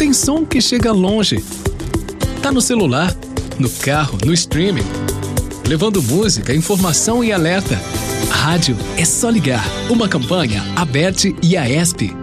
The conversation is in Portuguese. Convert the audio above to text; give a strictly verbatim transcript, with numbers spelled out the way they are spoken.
Tem som que chega longe. Tá no celular, no carro, no streaming. Levando música, informação e alerta. Rádio é só ligar. Uma campanha Aberte e Aesp.